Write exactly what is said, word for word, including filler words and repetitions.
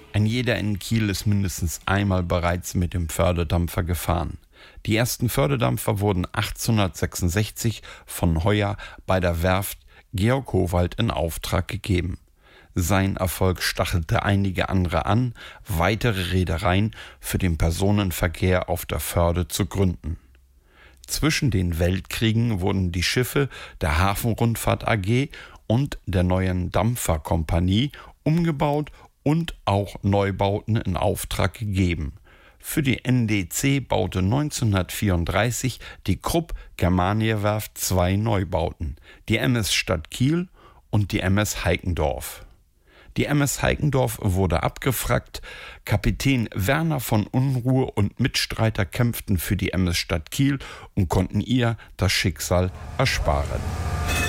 Ein jeder in Kiel ist mindestens einmal bereits mit dem Förderdampfer gefahren. Die ersten Förderdampfer wurden achtzehnhundertsechsundsechzig von Heuer bei der Werft Georg Howald in Auftrag gegeben. Sein Erfolg stachelte einige andere an, weitere Reedereien für den Personenverkehr auf der Förde zu gründen. Zwischen den Weltkriegen wurden die Schiffe der Hafenrundfahrt A G und der neuen Dampferkompanie umgebaut und auch Neubauten in Auftrag gegeben. Für die N D C baute neunzehnhundertvierunddreißig die Krupp Germania Werft zwei Neubauten, die M S Stadt Kiel und die M S Heikendorf. Die M S Heikendorf wurde abgewrackt, Kapitän Werner von Unruhe und Mitstreiter kämpften für die M S Stadt Kiel und konnten ihr das Schicksal ersparen.